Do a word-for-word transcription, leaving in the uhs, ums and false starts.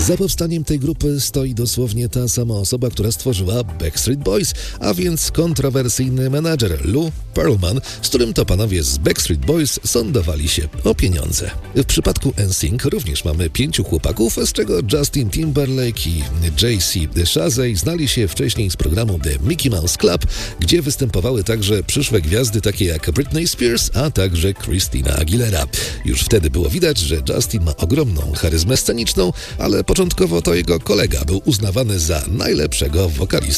Za powstaniem tej grupy stoi dosłownie ta sama osoba, która stworzyła Backstreet Boys, a więc kontrowersyjny menadżer Lou Pearlman, z którym to panowie z Backstreet Boys sądowali się o pieniądze. W przypadku N Sync również mamy pięciu chłopaków, z czego Justin Timberlake i J C Chasez znali się wcześniej z programu The Mickey Mouse Club, gdzie występowały także przyszłe gwiazdy takie jak Britney Spears, a także Christina Aguilera. Już wtedy było widać, że Justin ma ogromną charyzmę sceniczną, ale początkowo to jego kolega był uznawany za najlepszego wokalistę